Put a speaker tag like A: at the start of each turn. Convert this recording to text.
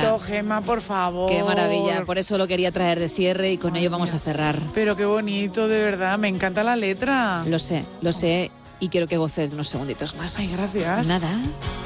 A: bonito, Gemma, por favor.
B: Qué maravilla, por eso lo quería traer de cierre y con ello vamos a cerrar.
A: Pero qué bonito, de verdad, me encanta la letra.
B: Lo sé, y quiero que goces de unos segunditos más.
A: Ay, gracias.
B: Nada.